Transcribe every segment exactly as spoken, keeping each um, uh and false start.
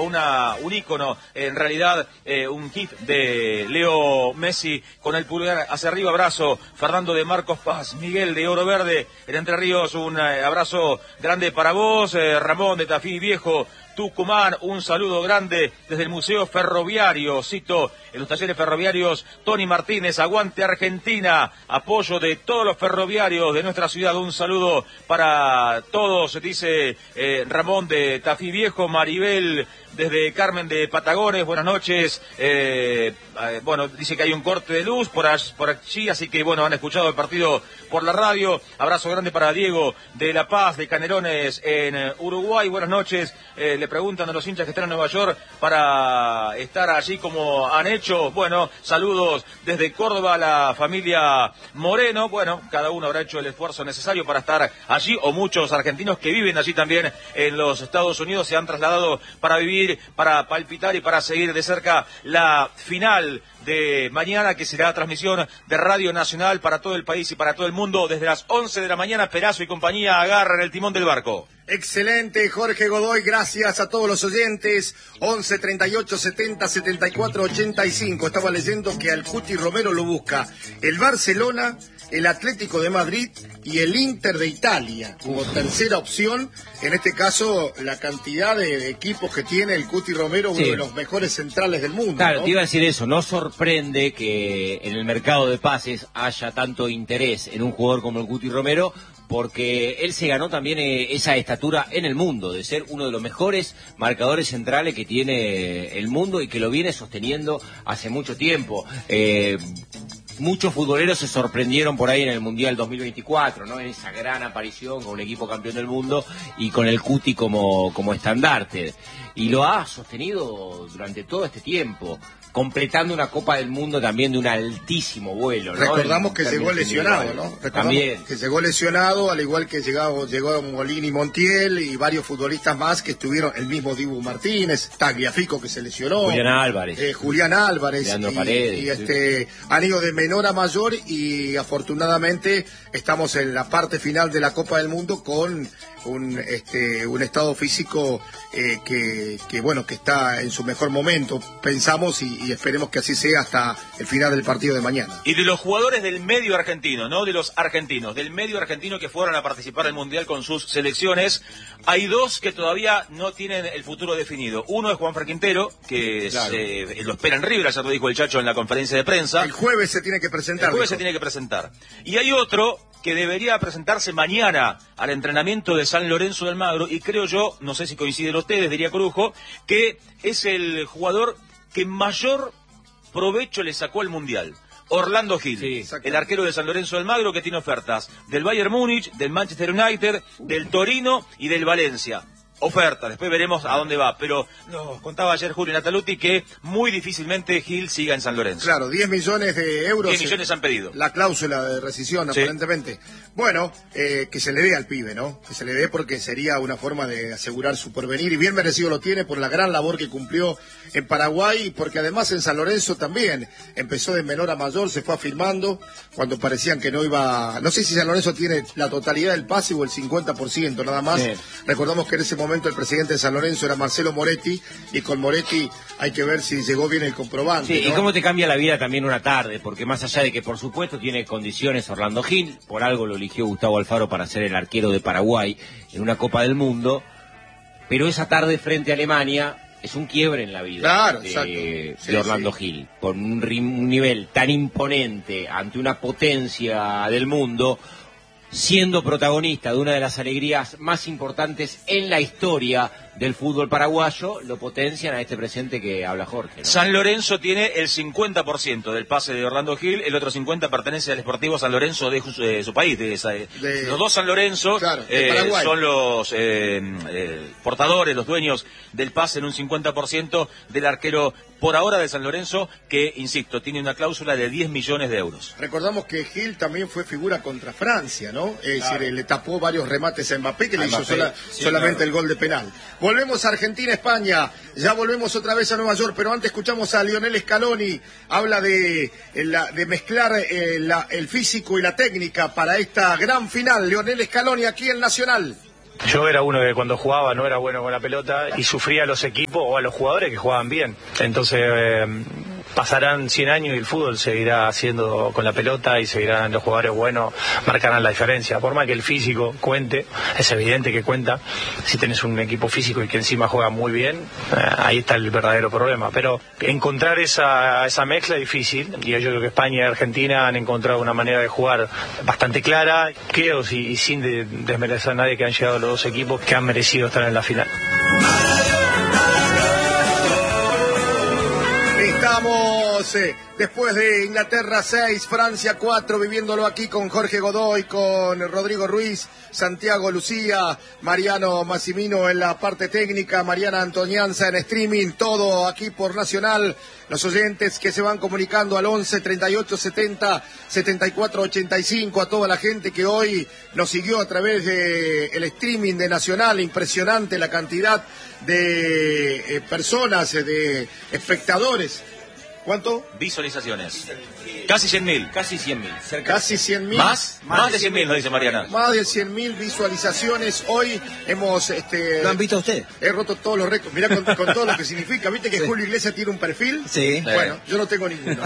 una, un ícono, en realidad eh, un hit de Leo Messi con el pulgar hacia arriba. Abrazo Fernando de Marcos Paz, Miguel de Oro Verde, en Entre Ríos, un eh, abrazo grande para vos, eh, Ramón de Tafí Viejo, Tucumán, un saludo grande desde el Museo Ferroviario, cito, en los talleres ferroviarios, Tony Martínez, aguante Argentina, apoyo de todos los ferroviarios de nuestra ciudad, un saludo para todos, dice eh, Ramón de Tafí Viejo, Maribel desde Carmen de Patagones, buenas noches, eh, eh, bueno, dice que hay un corte de luz por, allí, por allí, así que bueno, han escuchado el partido por la radio, abrazo grande para Diego de La Paz, de Canelones en eh, Uruguay, buenas noches, eh, le preguntan a los hinchas que están en Nueva York para estar allí como han hecho, bueno, saludos desde Córdoba a la familia Moreno, bueno, cada uno habrá hecho el esfuerzo necesario para estar allí, o muchos argentinos que viven allí también en los Estados Unidos se han trasladado para vivir, para palpitar y para seguir de cerca la final de mañana, que será transmisión de Radio Nacional para todo el país y para todo el mundo desde las once de la mañana. Perazo y compañía agarran el timón del barco. Excelente, Jorge Godoy, gracias a todos los oyentes. once, treinta y ocho, setenta, setenta y cuatro, ochenta y cinco. Estaba leyendo que al Cuti Romero lo busca el Barcelona, el Atlético de Madrid y el Inter de Italia como tercera opción. En este caso, la cantidad de equipos que tiene el Cuti Romero, uno sí. de los mejores centrales del mundo. Claro, ¿no? te iba a decir eso. No sorprende que en el mercado de pases haya tanto interés en un jugador como el Cuti Romero, porque él se ganó también eh, esa estatura en el mundo, de ser uno de los mejores marcadores centrales que tiene el mundo y que lo viene sosteniendo hace mucho tiempo. Eh, muchos futboleros se sorprendieron por ahí en el Mundial dos mil veinticuatro, ¿no? En esa gran aparición con un equipo campeón del mundo y con el Cuti como, como estandarte. Y lo ha sostenido durante todo este tiempo, completando una Copa del Mundo también de un altísimo vuelo, ¿no? Recordamos que llegó lesionado, ¿no? Recordamos también. que llegó lesionado, al igual que llegó, llegó Molini Montiel y varios futbolistas más que estuvieron, el mismo Dibu Martínez, Tagliafico que se lesionó. Julián Álvarez. Eh, Julián Álvarez. Leandro y, Paredes. Y este, sí. Han ido de menor a mayor y afortunadamente estamos en la parte final de la Copa del Mundo con un este un estado físico eh, que, que bueno que está en su mejor momento, pensamos y, y esperemos que así sea hasta el final del partido de mañana. Y de los jugadores del medio argentino, no de los argentinos, del medio argentino que fueron a participar del Mundial con sus selecciones, hay dos que todavía no tienen el futuro definido. Uno es Juanfer Quintero, que claro. se, lo espera en River, ya lo dijo el Chacho en la conferencia de prensa. El jueves se tiene que presentar. El jueves dijo. se tiene que presentar. Y hay otro que debería presentarse mañana al entrenamiento de San Lorenzo de Almagro, y creo yo, no sé si coinciden ustedes, diría Corujo, que es el jugador que mayor provecho le sacó al Mundial. Orlando Gil, sí, el arquero de San Lorenzo de Almagro, que tiene ofertas del Bayern Múnich, del Manchester United, del Torino y del Valencia. Oferta, después veremos a dónde va, pero nos contaba ayer Julio Nataluti que muy difícilmente Gil siga en San Lorenzo. Claro, diez millones de euros. diez millones han pedido. La cláusula de rescisión, sí. aparentemente. Bueno, eh, que se le dé al pibe, ¿no? Que se le dé porque sería una forma de asegurar su porvenir, y bien merecido lo tiene por la gran labor que cumplió en Paraguay, porque además en San Lorenzo también empezó de menor a mayor, se fue afirmando cuando parecían que no iba. No sé si San Lorenzo tiene la totalidad del pase o el cincuenta por ciento nada más. Sí. Recordamos que en ese momento momento el presidente de San Lorenzo era Marcelo Moretti, y con Moretti hay que ver si llegó bien el comprobante. Sí, ¿no? Y cómo te cambia la vida también una tarde, porque más allá de que por supuesto tiene condiciones Orlando Gil, por algo lo eligió Gustavo Alfaro para ser el arquero de Paraguay en una Copa del Mundo, pero esa tarde frente a Alemania es un quiebre en la vida claro, de, sí, de Orlando sí. Gil, con un, un nivel tan imponente ante una potencia del mundo, siendo protagonista de una de las alegrías más importantes en la historia del fútbol paraguayo, lo potencian a este presente que habla Jorge, ¿no? San Lorenzo tiene el cincuenta por ciento del pase de Orlando Gil, el otro cincuenta por ciento pertenece al Sportivo San Lorenzo de, de su país. De esa, de, los dos San Lorenzo claro, eh, son los eh, eh, portadores, los dueños del pase en un cincuenta por ciento del arquero por ahora de San Lorenzo, que, insisto, tiene una cláusula de diez millones de euros. Recordamos que Gil también fue figura contra Francia, ¿no? Es claro. decir, le tapó varios remates a Mbappé, que a le Mbappé, hizo sola, sí, solamente claro. el gol de penal. Volvemos a Argentina, España, ya volvemos otra vez a Nueva York, pero antes escuchamos a Lionel Scaloni, habla de, de mezclar eh, la, el físico y la técnica para esta gran final. Lionel Scaloni aquí en Nacional. Yo era uno que cuando jugaba no era bueno con la pelota y sufría a los equipos o a los jugadores que jugaban bien. Entonces eh, pasarán cien años y el fútbol seguirá haciendo con la pelota y seguirán los jugadores buenos, marcarán la diferencia. Por más que el físico cuente, es evidente que cuenta. Si tenés un equipo físico y que encima juega muy bien, eh, ahí está el verdadero problema. Pero encontrar esa, esa mezcla es difícil y yo creo que España y Argentina han encontrado una manera de jugar bastante clara, creo, y, y sin de, desmerecer a nadie, que han llegado los dos equipos que han merecido estar en la final. Estamos eh, después de Inglaterra seis, Francia cuatro, viviéndolo aquí con Jorge Godoy, con Rodrigo Ruiz, Santiago Lucía, Mariano Massimino en la parte técnica, Mariana Antonianza en streaming, todo aquí por Nacional. Los oyentes que se van comunicando al once, treinta y ocho, setenta, setenta y cuatro, ochenta y cinco, a toda la gente que hoy nos siguió a través de el streaming de Nacional, impresionante la cantidad de eh, personas, eh, de espectadores. ¿Cuánto? Visualizaciones. Casi cien mil. Casi cien mil. Casi cien mil. ¿Más? Más, más de cien mil, nos dice Mariana. Más de cien mil visualizaciones. Hoy hemos... Este, ¿Lo han visto usted? He roto todos los récords. Mirá con, con todo lo que significa. ¿Viste que sí. Julio Iglesias tiene un perfil? Sí. Bueno, sí. Yo no tengo ninguno.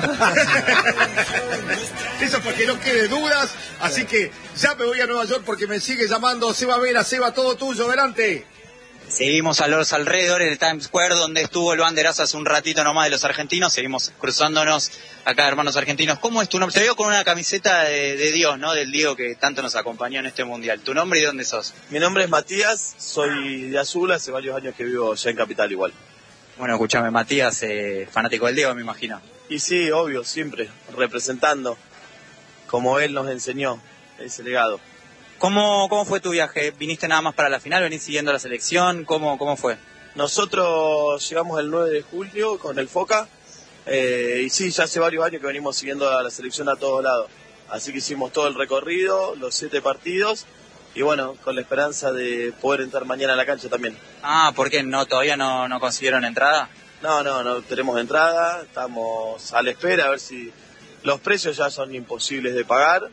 Eso para que no quede dudas. Así que ya me voy a Nueva York porque me sigue llamando Seba Vera. Seba, todo tuyo, adelante. Seguimos a los alrededores del Times Square, donde estuvo el banderazo hace un ratito nomás de los argentinos. Seguimos cruzándonos acá, hermanos argentinos. ¿Cómo es tu nombre? Te veo con una camiseta de, de Dios, ¿no? Del Diego que tanto nos acompañó en este mundial. ¿Tu nombre y dónde sos? Mi nombre es Matías, soy de Azul, hace varios años que vivo ya en Capital igual. Bueno, escúchame, Matías, eh, fanático del Diego, me imagino. Y sí, obvio, siempre, representando, como él nos enseñó, ese legado. ¿Cómo, ¿Cómo fue tu viaje? ¿Viniste nada más para la final? ¿Venís siguiendo la selección? ¿Cómo, cómo fue? Nosotros llegamos el nueve de julio con el Foca, eh, y sí, ya hace varios años que venimos siguiendo a la selección a todos lados. Así que hicimos todo el recorrido, los siete partidos, y bueno, con la esperanza de poder entrar mañana a la cancha también. Ah, ¿por qué? ¿No, ¿Todavía no, no consiguieron entrada? No, no, no tenemos entrada, estamos a la espera a ver si los precios ya son imposibles de pagar.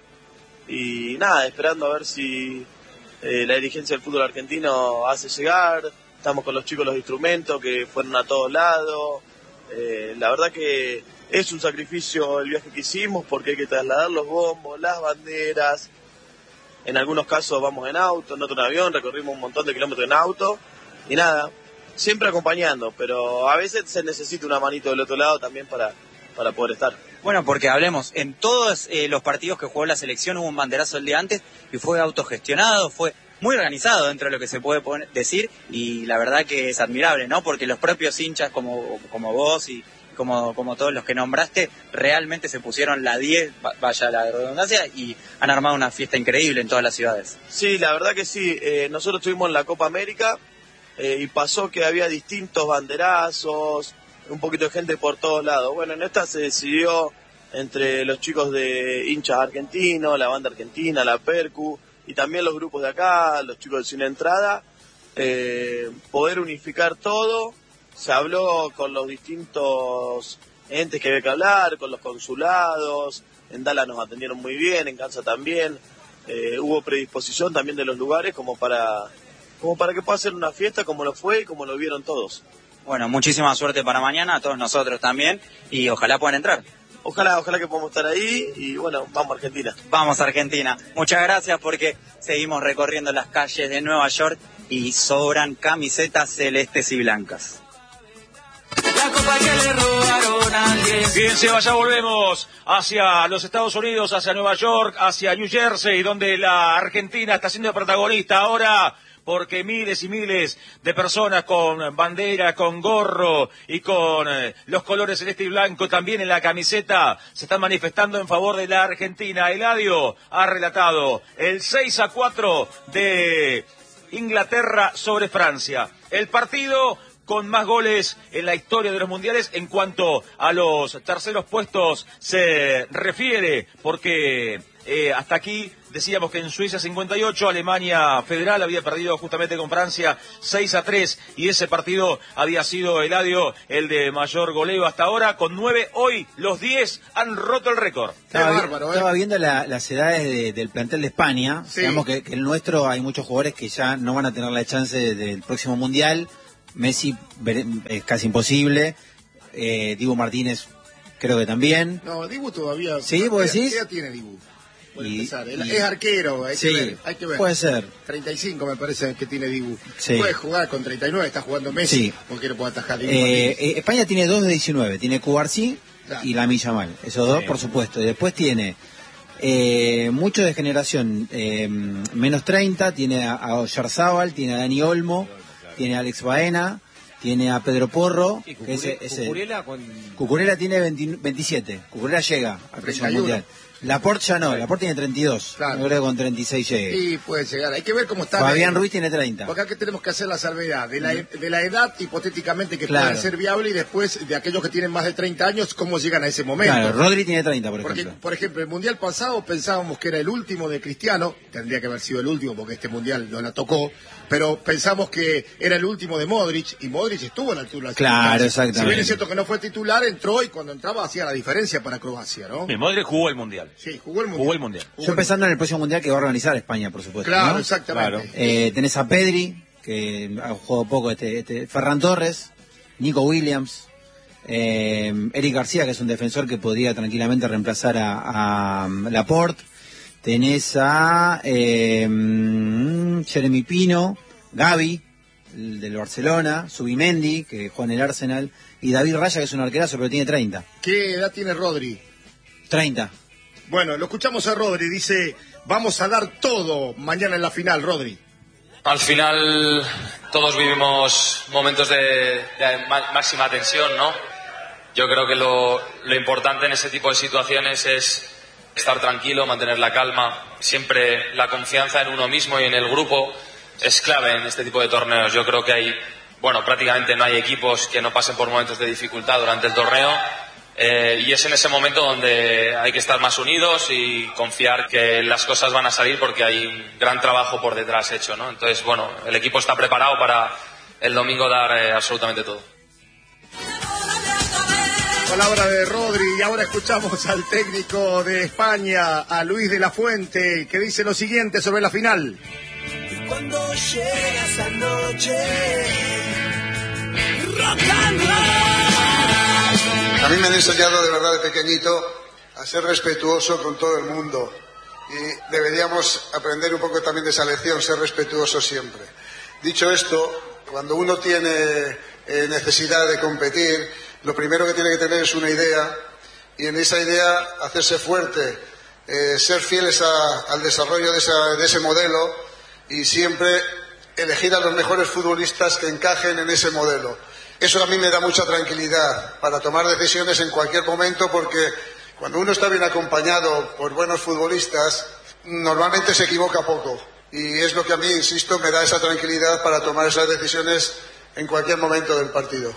Y nada, esperando a ver si eh, la dirigencia del fútbol argentino hace llegar. Estamos con los chicos los instrumentos que fueron a todos lados. Eh, la verdad que es un sacrificio el viaje que hicimos porque hay que trasladar los bombos, las banderas. En algunos casos vamos en auto, en otro en avión, recorrimos un montón de kilómetros en auto. Y nada, siempre acompañando, pero a veces se necesita una manito del otro lado también para, para poder estar. Bueno, porque hablemos, en todos eh, los partidos que jugó la selección hubo un banderazo el día antes y fue autogestionado, fue muy organizado dentro de lo que se puede poner, decir, y la verdad que es admirable, ¿no? Porque los propios hinchas como, como vos y como, como todos los que nombraste, realmente se pusieron la diez, vaya la redundancia, y han armado una fiesta increíble en todas las ciudades. Sí, la verdad que sí, eh, nosotros estuvimos en la Copa América eh, y pasó que había distintos banderazos, un poquito de gente por todos lados. Bueno, en esta se decidió entre los chicos de hinchas argentinos, la banda argentina, la Percu, y también los grupos de acá, los chicos de Sin Entrada, eh, poder unificar todo. Se habló con los distintos entes que había que hablar, con los consulados, en Dallas nos atendieron muy bien, en Kansas también, eh, hubo predisposición también de los lugares como para, como para que pueda ser una fiesta como lo fue y como lo vieron todos. Bueno, muchísima suerte para mañana, a todos nosotros también, y ojalá puedan entrar. Ojalá, ojalá que podamos estar ahí, y bueno, vamos a Argentina. Vamos a Argentina. Muchas gracias porque seguimos recorriendo las calles de Nueva York y sobran camisetas celestes y blancas. La copa que le robaron a alguien. Bien, Seba, ya volvemos hacia los Estados Unidos, hacia Nueva York, hacia New Jersey, donde la Argentina está siendo protagonista ahora, porque miles y miles de personas con bandera, con gorro y con eh, los colores celeste y blanco también en la camiseta se están manifestando en favor de la Argentina. Eladio ha relatado el seis a cuatro de Inglaterra sobre Francia. El partido con más goles en la historia de los mundiales en cuanto a los terceros puestos se refiere, porque Eh, hasta aquí decíamos que en Suiza cincuenta y ocho, Alemania Federal había perdido justamente con Francia seis a tres, y ese partido había sido, Eladio, el de mayor goleo hasta ahora, con nueve. Hoy los diez han roto el récord. Estaba, bárbaro, ¿eh? estaba viendo la, las edades de, del plantel de España. Sí. Sabemos que, que el nuestro hay muchos jugadores que ya no van a tener la chance de, del próximo Mundial. Messi vere, es casi imposible. Eh, Dibu Martínez creo que también. No, Dibu todavía... Sí, ¿vos decís? ¿Qué edad tiene Dibu? Y, y, y, es arquero, hay sí, que ver, hay que ver. Puede ser. treinta y cinco me parece que tiene Dibu. Sí. Puede jugar con treinta y nueve, está jugando Messi. Sí. ¿Por qué no puede atajar Dibu? Eh, eh, España tiene dos de diecinueve, tiene Cubarsí claro. y Lamine Yamal. Esos dos, sí. por supuesto. Y después tiene eh, mucho de generación eh, menos treinta, tiene a, a Oyarzábal, tiene a Dani Olmo, tiene a Alex Baena, tiene a Pedro Porro. Y que ese, ese, Cucurella con... Cucurella tiene veinte, veintisiete. Cucurella llega al próximo treinta y uno. Mundial. Laporte ya no, Laporte tiene treinta y dos. Claro. No creo que con treinta y seis llegue. Sí, puede llegar. Hay que ver cómo está. Fabián la... Ruiz tiene treinta. Porque acá tenemos que hacer la salvedad de la, de la edad hipotéticamente que Claro. pueda ser viable, y después de aquellos que tienen más de treinta años, cómo llegan a ese momento. Claro, Rodri tiene treinta, por Porque, ejemplo. por ejemplo, el Mundial pasado pensábamos que era el último de Cristiano, tendría que haber sido el último porque este Mundial no la tocó, pero pensamos que era el último de Modric, y Modric estuvo a la altura. Claro, exactamente. Si bien es cierto que no fue titular, entró, y cuando entraba hacía la diferencia para Croacia, ¿no? Mi Modric jugó el Mundial. Sí, jugó el Mundial. Jugó el Mundial. Yo pensando en el próximo Mundial que va a organizar España, por supuesto. Claro, ¿no? exactamente. Eh, tenés a Pedri, que ha jugado poco, este, este Ferran Torres, Nico Williams, eh, Eric García, que es un defensor que podría tranquilamente reemplazar a, a Laporte. Tenés a eh, Jeremy Pino, Gavi, el del Barcelona, Subimendi, que juega en el Arsenal, y David Raya, que es un arquerazo, pero tiene treinta. ¿Qué edad tiene Rodri? treinta. Bueno, lo escuchamos a Rodri, dice, vamos a dar todo mañana en la final, Rodri. Al final todos vivimos momentos de, de máxima tensión, ¿no? Yo creo que lo, lo importante en ese tipo de situaciones es estar tranquilo, mantener la calma. Siempre la confianza en uno mismo y en el grupo es clave en este tipo de torneos. Yo creo que hay, bueno, prácticamente no hay equipos que no pasen por momentos de dificultad durante el torneo. Eh, y es en ese momento donde hay que estar más unidos y confiar que las cosas van a salir, porque hay un gran trabajo por detrás hecho, ¿no? Entonces, bueno, el equipo está preparado para el domingo dar eh, absolutamente todo. Palabra de Rodri, y ahora escuchamos al técnico de España, a Luis de la Fuente, que dice lo siguiente sobre la final. Cuando llega esa noche, rock and roll. A mí me han enseñado de verdad de pequeñito a ser respetuoso con todo el mundo, y deberíamos aprender un poco también de esa lección, ser respetuoso siempre. Dicho esto, cuando uno tiene eh, necesidad de competir, lo primero que tiene que tener es una idea, y en esa idea hacerse fuerte, eh, ser fieles a, al desarrollo de, esa, de ese modelo, y siempre elegir a los mejores futbolistas que encajen en ese modelo. Eso a mí me da mucha tranquilidad para tomar decisiones en cualquier momento, porque cuando uno está bien acompañado por buenos futbolistas, normalmente se equivoca poco. Y es lo que a mí, insisto, me da esa tranquilidad para tomar esas decisiones en cualquier momento del partido.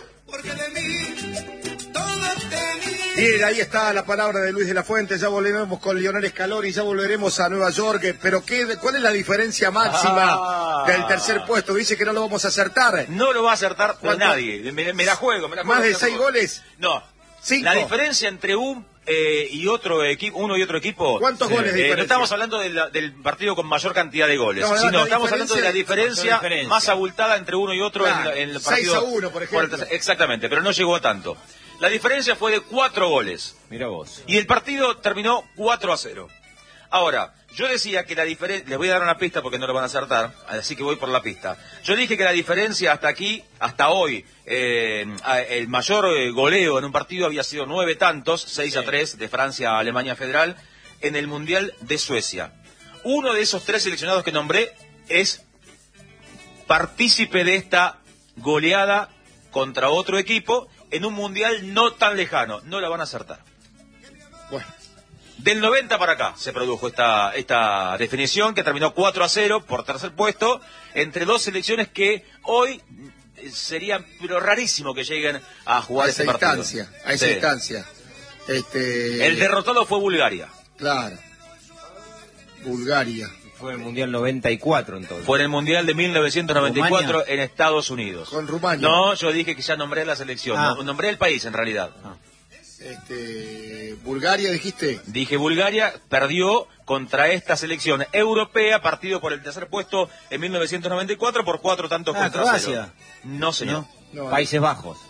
Bien, ahí está la palabra de Luis de la Fuente. Ya volveremos con Lionel Scaloni, ya volveremos a Nueva York. Pero ¿qué, ¿cuál es la diferencia máxima Ah. del tercer puesto? Dice que no lo vamos a acertar. No lo va a acertar ¿Cuánto? nadie. Me, me la juego, me la juego. ¿Más de me la seis juego. goles? No. ¿Cinco? La diferencia entre un eh, y otro equipo, uno y otro equipo. ¿Cuántos Sí. goles de Eh, diferencia? no estamos hahablando de la- del partido con mayor cantidad de goles, No, la- sino la estamos hablando de la diferencia- diferencia, mayor diferencia. más abultada entre uno y otro Claro, en, en el seis partido. a uno, por ejemplo. el tercer- exactamente, pero no llegó a tanto. La diferencia fue de cuatro goles. Mira vos. Y el partido terminó cuatro a cero. Ahora, yo decía que la diferencia... Les voy a dar una pista porque no lo van a acertar, así que voy por la pista. Yo dije que la diferencia hasta aquí, hasta hoy, eh, el mayor eh, goleo en un partido había sido nueve tantos, seis a tres, de Francia a Alemania Federal, en el Mundial de Suecia. Uno de esos tres seleccionados que nombré es partícipe de esta goleada contra otro equipo en un Mundial no tan lejano. No la van a acertar. Bueno, Del noventa para acá se produjo esta, esta definición que terminó cuatro a cero por tercer puesto entre dos selecciones que hoy eh, sería pero rarísimo que lleguen a jugar a este esa partido. instancia, a esa Sí. instancia. Este... El derrotado fue Bulgaria. Claro. Bulgaria. Fue en el Mundial noventa y cuatro entonces. Fue en el Mundial de mil novecientos noventa y cuatro Rumania. en Estados Unidos. Con Rumania. No, yo dije que ya nombré la selección, Ah. no, nombré el país en realidad. Ah. Este, Bulgaria, dijiste. Dije Bulgaria perdió contra esta selección europea, partido por el tercer puesto en mil novecientos noventa y cuatro por cuatro tantos Ah, contra Croacia. cero. No, señor. No. No, Países Bajos.